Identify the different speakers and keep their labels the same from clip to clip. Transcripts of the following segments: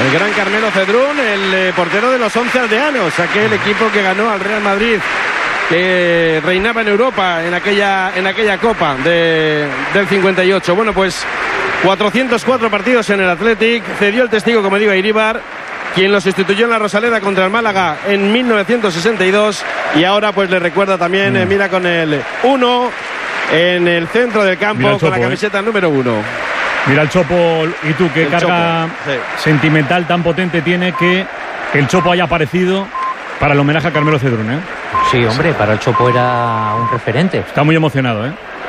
Speaker 1: El gran Carmelo Cedrún, el portero de los 11 aldeanos, aquel equipo que ganó al Real Madrid, que reinaba en Europa en aquella Copa del 58. Bueno, pues 404 partidos en el Athletic. Cedió el testigo, como digo, a Iríbar, quien lo sustituyó en la Rosaleda contra el Málaga en 1962, y ahora pues le recuerda también, mira, con el 1 en el centro del campo, Chopo, con la camiseta número 1.
Speaker 2: Mira el Chopo, y tú, qué carga sentimental tan potente tiene que el Chopo haya aparecido para el homenaje a Carmelo Cedrún, ¿eh?
Speaker 3: Sí, hombre, para el Chopo era un referente.
Speaker 2: Está muy emocionado, ¿eh?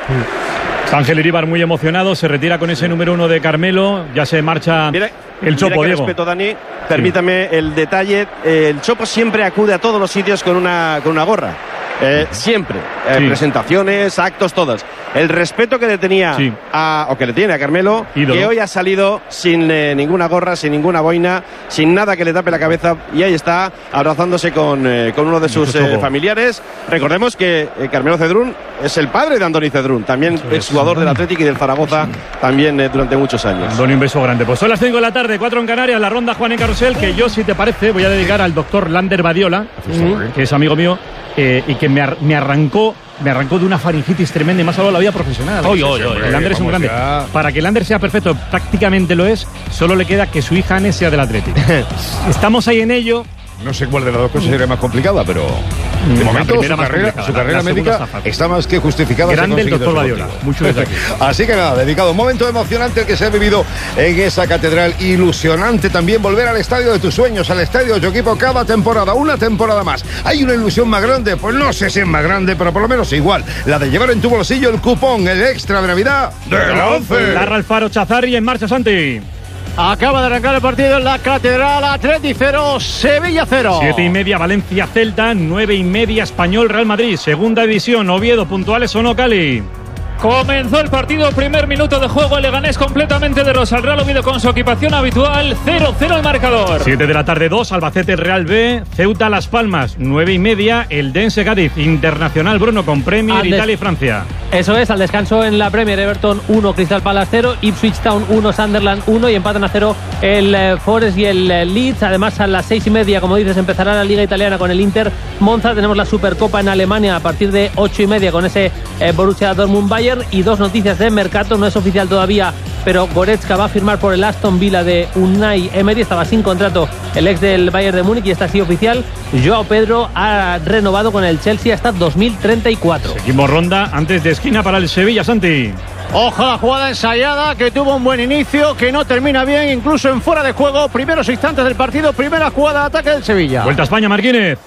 Speaker 2: Ángel Iríbar muy emocionado, se retira con ese número 1 de Carmelo, ya se marcha el Chopo, Diego.
Speaker 1: Respeto, Dani, permítame el detalle, el Chopo siempre acude a todos los sitios con una gorra. Siempre, presentaciones, actos, todas. El respeto que le tenía que le tiene a Carmelo, que hoy ha salido sin ninguna gorra, sin ninguna boina, sin nada que le tape la cabeza, y ahí está abrazándose con uno de sus familiares. Recordemos que Carmelo Cedrún es el padre de Andoni Cedrún, también exjugador del Athletic y del Zaragoza, también durante muchos años.
Speaker 2: Andoni, un beso grande. Pues son las 5 de la tarde, 4 en Canarias, la ronda Juan en Carrusel, que yo, si te parece, voy a dedicar al doctor Lander Badiola, que es amigo mío, y que me arrancó de una faringitis tremenda, y más solo la vida profesional. Lander es un grande. Para que Lander sea perfecto, prácticamente lo es, solo le queda que su hija Anne sea del Atlético. Estamos ahí en ello.
Speaker 4: No sé cuál de las dos cosas sería más complicada, pero de momento su carrera médica está más que justificada.
Speaker 2: Grande el doctor Badiola. Mucho desde aquí.
Speaker 4: Así que nada, dedicado. Un momento emocionante el que se ha vivido en esa catedral. Ilusionante también volver al estadio de tus sueños, al estadio de tu equipo cada temporada. Una temporada más. ¿Hay una ilusión más grande? Pues no sé si es más grande, pero por lo menos igual. La de llevar en tu bolsillo el cupón, el extra de Navidad de la 11.
Speaker 2: Larra Alfaro Chazarri en marcha, Santi.
Speaker 5: Acaba de arrancar el partido en la Catedral. Athletic 0, Sevilla 0.
Speaker 2: 7:30 Valencia Celta, 9:30 Español Real Madrid. Segunda división, Oviedo, puntuales o no, Cali.
Speaker 6: Comenzó el partido, primer minuto de juego, el Leganés completamente de Rosa. El Real Oviedo con su equipación habitual, 0-0 el marcador.
Speaker 2: 7 de la tarde, 2, Albacete Real B, Ceuta Las Palmas, 9:30, el Dense Cádiz, Internacional Bruno con Premier, Italia y Francia.
Speaker 3: Eso es, al descanso en la Premier, Everton 1, Crystal Palace 0, Ipswich Town 1, Sunderland 1, y empatan a 0 el Forest y el Leeds. Además, a las 6:30, como dices, empezará la Liga Italiana con el Inter Monza. Tenemos la Supercopa en Alemania a partir de 8:30 con ese Borussia Dortmund-Bayern. Y dos noticias de mercado, no es oficial todavía, pero Goretzka va a firmar por el Aston Villa de Unai Emery. Estaba sin contrato el ex del Bayern de Múnich, y está así oficial. Joao Pedro ha renovado con el Chelsea hasta 2034.
Speaker 2: Seguimos ronda antes de esquina para el Sevilla, Santi.
Speaker 5: Ojo, la jugada ensayada, que tuvo un buen inicio, que no termina bien, incluso en fuera de juego. Primeros instantes del partido, primera jugada de ataque del Sevilla.
Speaker 2: Vuelta a España, Marquínez.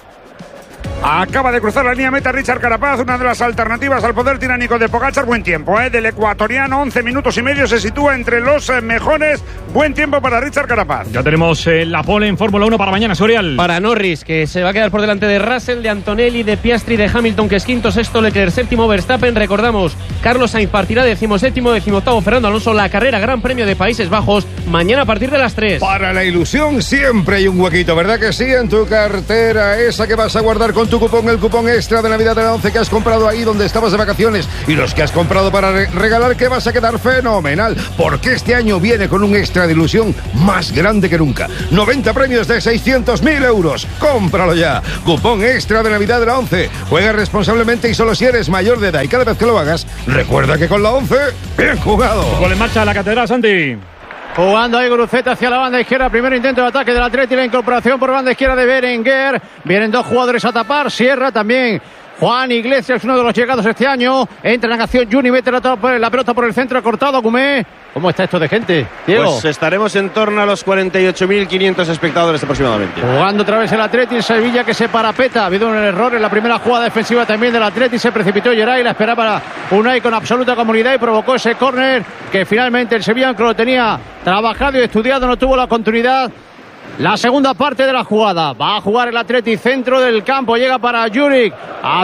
Speaker 7: Acaba de cruzar la línea meta Richard Carapaz, una de las alternativas al poder tiránico de Pogačar. Buen tiempo, del ecuatoriano, 11 minutos y medio, se sitúa entre los mejores. Buen tiempo para Richard Carapaz.
Speaker 2: Ya tenemos la pole en Fórmula 1 para mañana, Sorial.
Speaker 8: Para Norris, que se va a quedar por delante de Russell, de Antonelli, de Piastri, de Hamilton, que es quinto, sexto Leclerc, séptimo Verstappen. Recordamos, Carlos Sainz partirá 17º, 18º Fernando Alonso. La carrera Gran Premio de Países Bajos, mañana a partir de las 3.
Speaker 4: Para la ilusión siempre hay un huequito, ¿verdad que sí? En tu cartera, esa que vas a guardar con tu cupón, el cupón extra de Navidad de la 11 que has comprado ahí donde estabas de vacaciones, y los que has comprado para regalar, que vas a quedar fenomenal, porque este año viene con un extra de ilusión más grande que nunca. 90 premios de 600.000 euros. Cómpralo ya. Cupón extra de Navidad de la 11. Juega responsablemente y solo si eres mayor de edad, y cada vez que lo hagas, recuerda que con la 11, bien jugado.
Speaker 2: Gol en marcha a la Catedral, Santi.
Speaker 5: Jugando ahí Guruceta hacia la banda izquierda. Primer intento de ataque del Atleti. La incorporación por banda izquierda de Berenguer. Vienen dos jugadores a tapar. Sierra también. Juan Iglesias, uno de los llegados este año. Entra en acción Juni, mete la pelota por el centro, cortado Gumé. ¿Cómo está esto de gente, Diego?
Speaker 1: Pues estaremos en torno a los 48.500 espectadores aproximadamente.
Speaker 5: Jugando otra vez el Atleti, en Sevilla, que se parapeta. Ha habido un error en la primera jugada defensiva también del Atleti. Se precipitó Geray, la esperaba Unai con absoluta comodidad y provocó ese córner que finalmente el Sevilla, que lo tenía trabajado y estudiado, no tuvo la continuidad. La segunda parte de la jugada. Va a jugar el Atleti, centro del campo. Llega para Juric.